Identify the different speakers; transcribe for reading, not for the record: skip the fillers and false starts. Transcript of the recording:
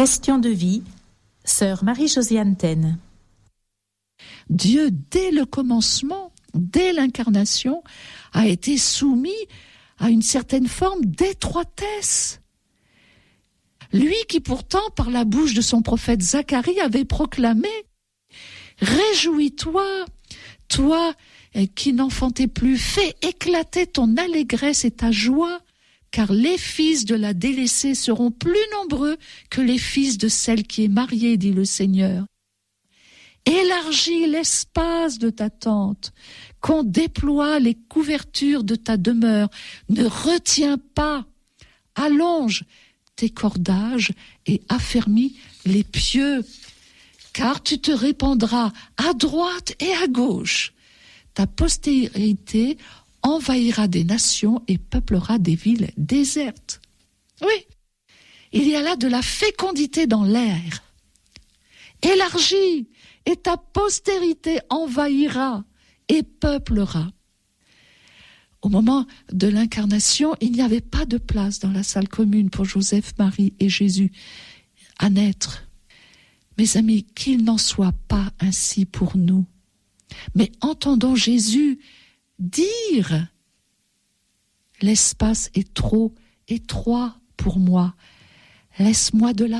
Speaker 1: Question de vie, sœur Marie-Josiane Taine.
Speaker 2: Dieu, dès le commencement, dès l'incarnation, a été soumis à une certaine forme d'étroitesse. Lui qui pourtant, par la bouche de son prophète Zacharie, avait proclamé « Réjouis-toi, toi qui n'enfantais plus, fais éclater ton allégresse et ta joie, car les fils de la délaissée seront plus nombreux que les fils de celle qui est mariée, dit le Seigneur. Élargis l'espace de ta tente, qu'on déploie les couvertures de ta demeure, ne retiens pas, allonge tes cordages et affermis les pieux, car tu te répandras à droite et à gauche. Ta postérité envahira des nations et peuplera des villes désertes. Oui, il y a là de la fécondité dans l'air. Élargis, et ta postérité envahira et peuplera. Au moment de l'incarnation, il n'y avait pas de place dans la salle commune pour Joseph, Marie et Jésus à naître. Mes amis, qu'il n'en soit pas ainsi pour nous. Mais entendons Jésus dire « L'espace est trop étroit pour moi. Laisse-moi de la